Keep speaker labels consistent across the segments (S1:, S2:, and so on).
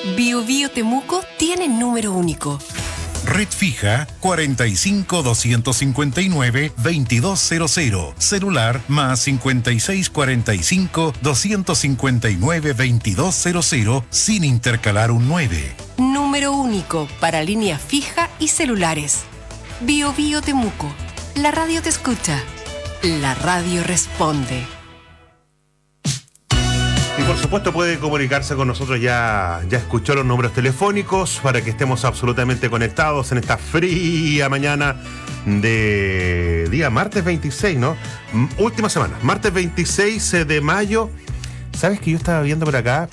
S1: Bio Bio Temuco tiene número único.
S2: Red fija 45-259-2200. Celular más 5645-259-2200 sin intercalar un 9.
S1: Número único para línea fija y celulares. Bio Bio Temuco. La radio te escucha. La radio responde.
S3: Y por supuesto puede comunicarse con nosotros, ya escuchó los números telefónicos para que estemos absolutamente conectados en esta fría mañana de día martes 26, ¿no? Última semana, martes 26 de mayo. ¿Sabes que yo estaba viendo por acá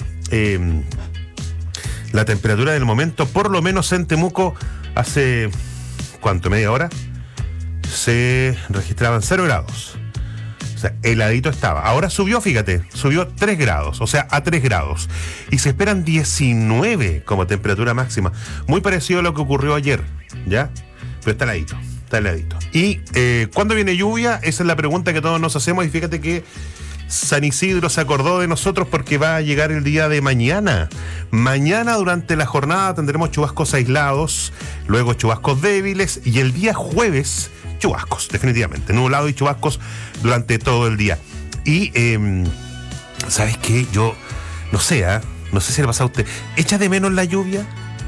S3: la temperatura del momento, por lo menos en Temuco, hace, ¿cuánto? ¿Media hora? Se registraban 0 grados. O sea, heladito estaba. Ahora subió, fíjate, subió 3 grados, o sea, a 3 grados. Y se esperan 19 como temperatura máxima. Muy parecido a lo que ocurrió ayer, ¿ya? Pero está heladito, está heladito. Y ¿cuándo viene lluvia? Esa es la pregunta que todos nos hacemos. Y fíjate que San Isidro se acordó de nosotros porque va a llegar el día de mañana. Mañana durante la jornada tendremos chubascos aislados, luego chubascos débiles y el día jueves chubascos, definitivamente, nublado y chubascos durante todo el día. Y ¿sabes qué? Yo no sé, no sé si le pasa a usted. ¿Echa de menos la lluvia?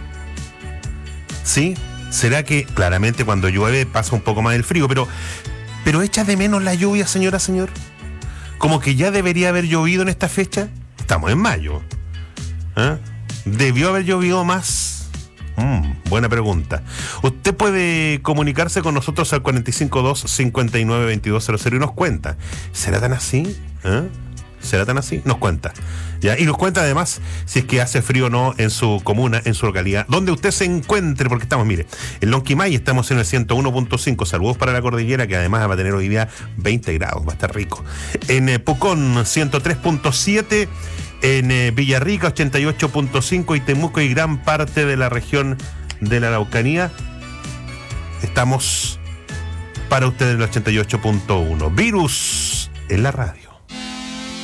S3: ¿Sí? ¿Será que claramente cuando llueve pasa un poco más el frío? Pero ¿echa de menos la lluvia, señora, señor? Como que ya debería haber llovido en esta fecha. Estamos en mayo. ¿Debió haber llovido más? Buena pregunta. Usted puede comunicarse con nosotros al 452-592200 y nos cuenta. ¿Será tan así? ¿Será tan así? Nos cuenta. ¿Ya? Y nos cuenta además si es que hace frío o no en su comuna, en su localidad, donde usted se encuentre, porque estamos, mire, en Lonquimay estamos en el 101.5. Saludos para la cordillera, que además va a tener hoy día 20 grados, va a estar rico. En Pucón, 103.7. En Villarrica, 88.5, y Temuco y gran parte de la región de la Araucanía. Estamos para ustedes en el 88.1. Virus en la radio.